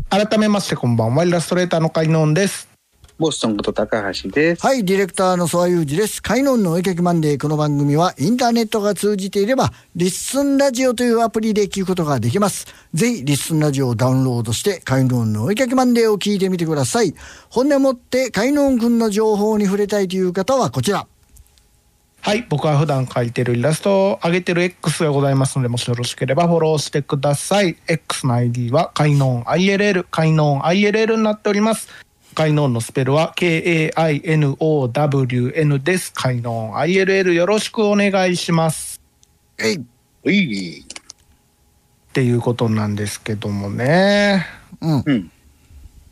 改めましてこんばんは、イラストレーターのカイノンです。 ボストンこと高橋です。 はい、ディレクターの曽我雄二です。カイノンのお絵かきマンデー。この番組はインターネットが通じていればリッスンラジオというアプリで聞くことができます。ぜひリッスンラジオをダウンロードしてカイノンのお絵かきマンデーを聞いてみてください。本音もってカイノンくんの情報に触れたいという方はこちら。 はい、僕は普段描いてるイラストを上げてる X がございますので、もしよろしければフォローしてください。 X の ID はカイノン ILL カイノン ILL になっております。カイノンのスペルは KAINOWN です。カイノン ILL よろしくお願いします。っていうことなんですけどもね、